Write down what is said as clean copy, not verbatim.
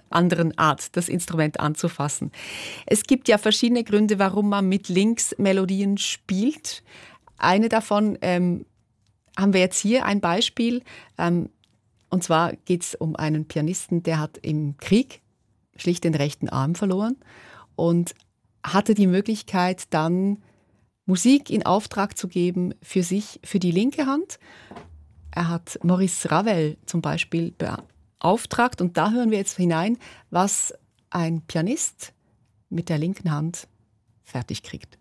anderen Art, das Instrument anzufassen. Es gibt ja verschiedene Gründe, warum man mit links Melodien spielt. Eine davon haben wir jetzt hier ein Beispiel. Und zwar geht es um einen Pianisten, der hat im Krieg schlicht den rechten Arm verloren und hatte die Möglichkeit, dann Musik in Auftrag zu geben für sich, für die linke Hand. Er hat Maurice Ravel zum Beispiel beauftragt und da hören wir jetzt hinein, was ein Pianist mit der linken Hand fertig kriegt.